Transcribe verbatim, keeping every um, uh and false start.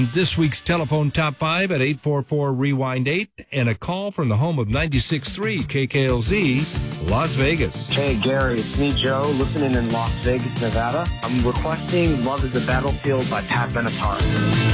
This week's telephone top five at eight four four rewind eight and a call from the home of ninety-six point three K K L Z, Las Vegas. Hey, Gary, it's me, Joe, listening in Las Vegas, Nevada. I'm requesting Love is a Battlefield by Pat Benatar.